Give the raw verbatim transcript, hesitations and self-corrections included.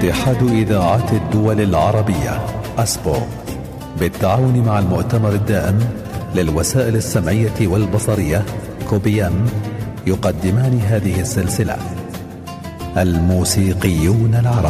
اتحاد إذاعات الدول العربية أسبو بالتعاون مع المؤتمر الدائم للوسائل السمعية والبصرية كوبيام يقدمان هذه السلسلة: الموسيقيون العرب.